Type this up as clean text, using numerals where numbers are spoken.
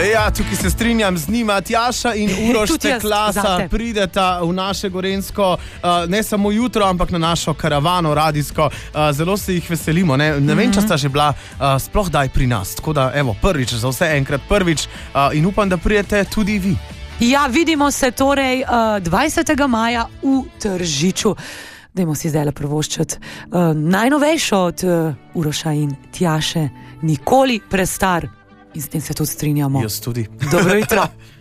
Ja, tukaj se strinjam z njima. Tjaša in Uroš Teklasa prideta v naše Gorenjsko, ne samo jutro, ampak na našo karavano radijsko. Zelo se jih veselimo. Ne vem, če sta že bila sploh daj pri nas. Tako da, evo, prvič, za vse enkrat prvič in upam, da pridete tudi vi. Ja, vidimo se torej 20. maja v Tržiču. Dajmo si zdaj privoščiti najnovejšo od Uroša in Tjaše, Nikoli prestar. In s tem se tudi strinjamo. Jaz tudi. Dobro jutro.